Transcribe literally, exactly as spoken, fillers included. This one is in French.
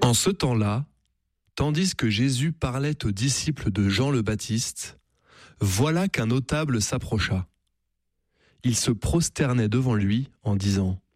En ce temps-là, tandis que Jésus parlait aux disciples de Jean le Baptiste, voilà qu'un notable s'approcha. Il se prosternait devant lui en disant